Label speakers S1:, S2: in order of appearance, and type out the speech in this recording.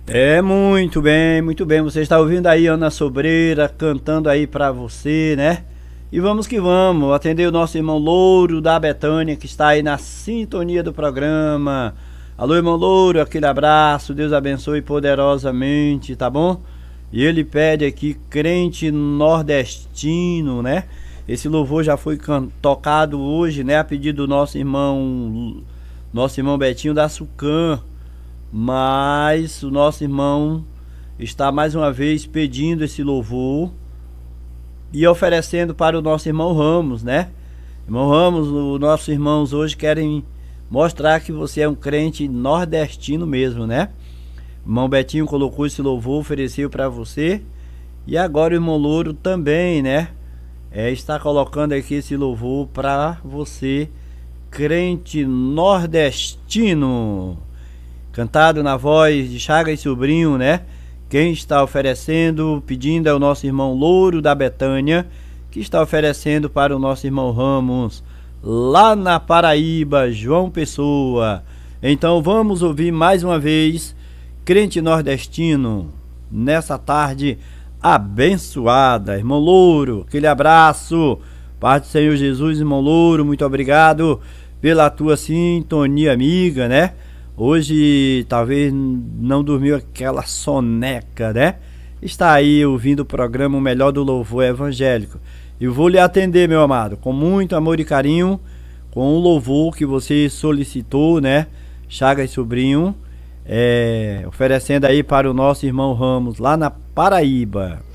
S1: É muito bem. Você está ouvindo aí Ana Sobreira cantando aí pra você, né? E vamos que vamos, atender o nosso irmão Louro da Betânia que está aí na sintonia do programa. Alô, irmão Louro, aquele abraço, Deus abençoe poderosamente, tá bom? E ele pede aqui crente nordestino, né? Esse louvor já foi tocado hoje, né? A pedido do nosso irmão Betinho da Sucam. Mas o nosso irmão está mais uma vez pedindo esse louvor e oferecendo para o nosso irmão Ramos, né? Irmão Ramos, os nossos irmãos hoje querem mostrar que você é um crente nordestino mesmo, né? O irmão Betinho colocou esse louvor, ofereceu para você. E agora o irmão Louro também, né? Está colocando aqui esse louvor para você, crente nordestino. Cantado na voz de Chagas Sobrinho, né? Quem está oferecendo, pedindo é o nosso irmão Louro da Betânia, que está oferecendo para o nosso irmão Ramos, lá na Paraíba, João Pessoa. Então vamos ouvir mais uma vez, crente nordestino, nessa tarde abençoada. Irmão Louro, aquele abraço, paz do Senhor Jesus, irmão Louro, muito obrigado pela tua sintonia amiga, né? Hoje talvez não dormiu aquela soneca, né? Está aí ouvindo o programa O Melhor do Louvor Evangélico. E vou lhe atender, meu amado, com muito amor e carinho, com o louvor que você solicitou, né? Chagas Sobrinho, oferecendo aí para o nosso irmão Ramos, lá na Paraíba.